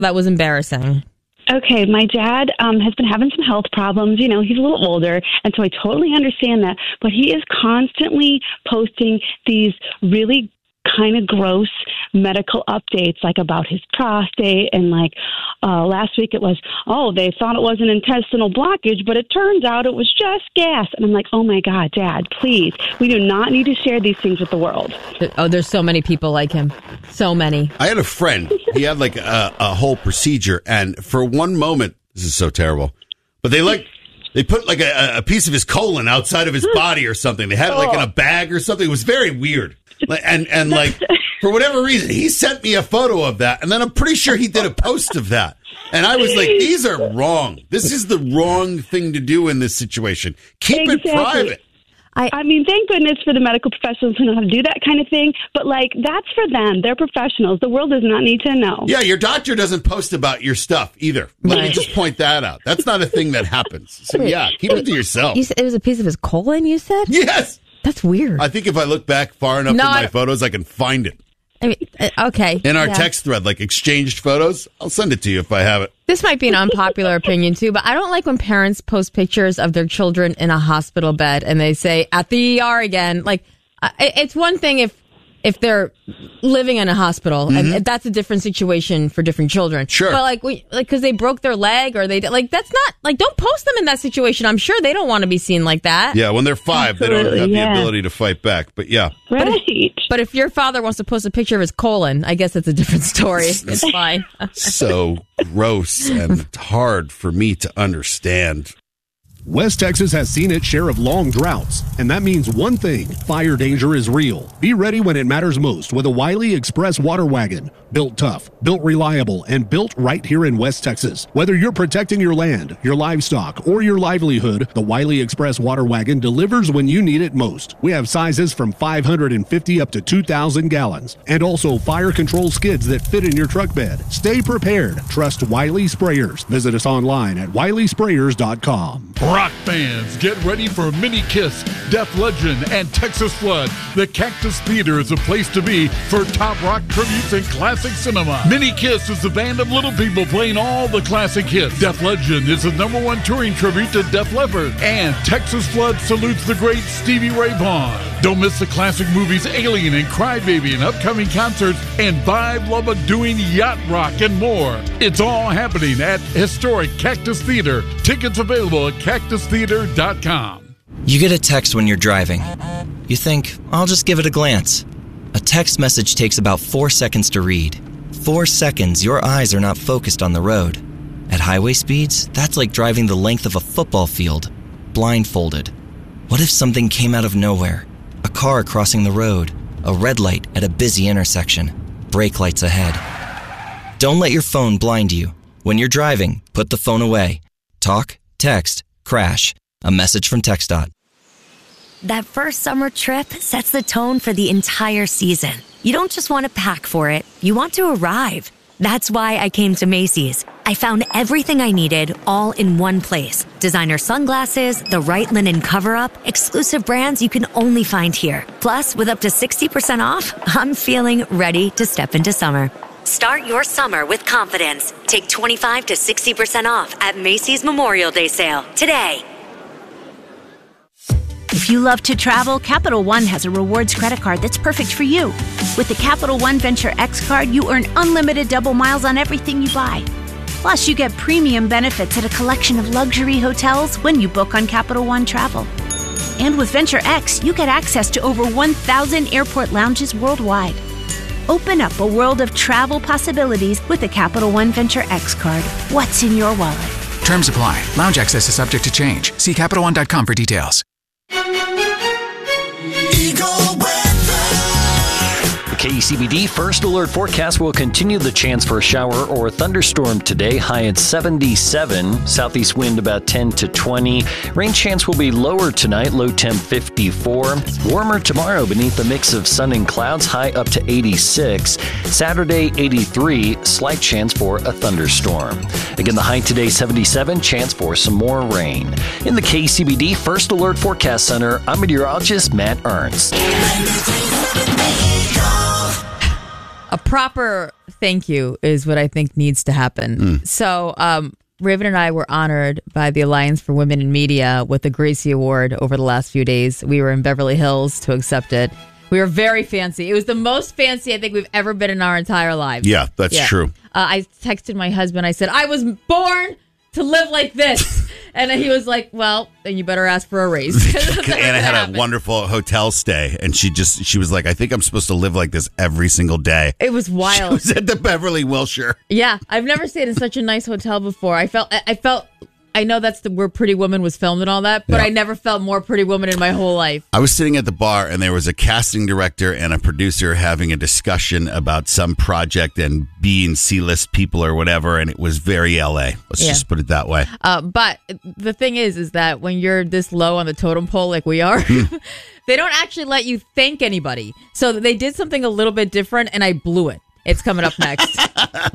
that was embarrassing? Okay, my dad has been having some health problems. You know, he's a little older, and so I totally understand that. But he is constantly posting these really kind of gross medical updates, like about his prostate, and like last week it was, they thought it was an intestinal blockage, but it turns out it was just gas. And I'm like, oh my God, Dad, please, we do not need to share these things with the world. Oh, there's so many people like him. So many. I had a friend. He had like a whole procedure, and for one moment, this is so terrible, but they put like a piece of his colon outside of his body or something. They had it like in a bag or something. It was very weird. And like, for whatever reason, he sent me a photo of that. And then I'm pretty sure he did a post of that. And I was like, these are wrong. This is the wrong thing to do in this situation. Keep it private. I mean, thank goodness for the medical professionals who know how to do that kind of thing. But, like, that's for them. They're professionals. The world does not need to know. Yeah, your doctor doesn't post about your stuff either. Let me just point that out. That's not a thing that happens. So, keep it to yourself. You said it was a piece of his colon, you said? Yes. That's weird. I think if I look back far enough in my photos, I can find it. I mean, okay. In our text thread, like exchanged photos, I'll send it to you if I have it. This might be an unpopular opinion, too, but I don't like when parents post pictures of their children in a hospital bed and they say, at the ER again. Like, it's one thing if they're living in a hospital, and that's a different situation for different children. Sure. But because they broke their leg or that's not, like, don't post them in that situation. I'm sure they don't want to be seen like that. Yeah, when they're 5, they don't have the ability to fight back. But yeah. Right. But if your father wants to post a picture of his colon, I guess it's a different story. It's fine. So gross and hard for me to understand. West Texas has seen its share of long droughts, and that means one thing: fire danger is real. Be ready when it matters most with a Wiley Express water wagon. Built tough, built reliable, and built right here in West Texas. Whether you're protecting your land, your livestock, or your livelihood, the Wiley Express water wagon delivers when you need it most. We have sizes from 550 up to 2,000 gallons, and also fire control skids that fit in your truck bed. Stay prepared. Trust Wiley Sprayers. Visit us online at wileysprayers.com. Rock fans, get ready for Mini Kiss, Def Legend, and Texas Flood. The Cactus Theater is a place to be for top rock tributes and classic cinema. Mini Kiss is the band of little people playing all the classic hits. Def Legend is the #1 touring tribute to Def Leppard. And Texas Flood salutes the great Stevie Ray Vaughan. Don't miss the classic movies Alien and Crybaby and upcoming concerts and Vibe Lubba doing yacht rock and more. It's all happening at historic Cactus Theater. Tickets available at cactustheater.com. You get a text when you're driving. You think, I'll just give it a glance. A text message takes about 4 seconds to read. 4 seconds, your eyes are not focused on the road. At highway speeds, that's like driving the length of a football field, blindfolded. What if something came out of nowhere? A car crossing the road, a red light at a busy intersection, brake lights ahead. Don't let your phone blind you. When you're driving, put the phone away. Talk, text, crash. A message from TxDOT. That first summer trip sets the tone for the entire season. You don't just want to pack for it, you want to arrive. That's why I came to Macy's. I found everything I needed all in one place. Designer sunglasses, the right linen cover-up, exclusive brands you can only find here. Plus, with up to 60% off, I'm feeling ready to step into summer. Start your summer with confidence. Take 25 to 60% off at Macy's Memorial Day sale today. If you love to travel, Capital One has a rewards credit card that's perfect for you. With the Capital One Venture X card, you earn unlimited double miles on everything you buy. Plus, you get premium benefits at a collection of luxury hotels when you book on Capital One Travel. And with Venture X, you get access to over 1,000 airport lounges worldwide. Open up a world of travel possibilities with the Capital One Venture X card. What's in your wallet? Terms apply. Lounge access is subject to change. See CapitalOne.com for details. The KCBD First Alert forecast will continue the chance for a shower or a thunderstorm today. High at 77. Southeast wind about 10 to 20. Rain chance will be lower tonight. Low temp 54. Warmer tomorrow beneath the mix of sun and clouds. High up to 86. Saturday 83. Slight chance for a thunderstorm. Again, the high today 77. Chance for some more rain. In the KCBD First Alert Forecast Center, I'm meteorologist Matt Ernst. A proper thank you is what I think needs to happen. So, Raven and I were honored by the Alliance for Women in Media with the Gracie Award over the last few days. We were in Beverly Hills to accept it. We were very fancy. It was the most fancy I think we've ever been in our entire lives. Yeah, that's true. I texted my husband. I said, I was born to live like this. And he was like, well, then you better ask for a raise. Anna had a wonderful hotel stay, and she was like, I think I'm supposed to live like this every single day. It was wild. She was at the Beverly Wilshire. Yeah, I've never stayed in such a nice hotel before. I felt, I know that's where Pretty Woman was filmed and all that, but I never felt more Pretty Woman in my whole life. I was sitting at the bar, and there was a casting director and a producer having a discussion about some project and being C-list people or whatever, and it was very LA. Let's just put it that way. But the thing is that when you're this low on the totem pole like we are, they don't actually let you thank anybody. So they did something a little bit different, and I blew it. It's coming up next.